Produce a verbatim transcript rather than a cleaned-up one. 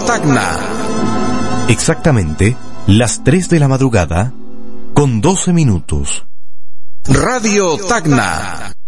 Tacna. Exactamente las tres de la madrugada con doce minutos. Radio Tacna.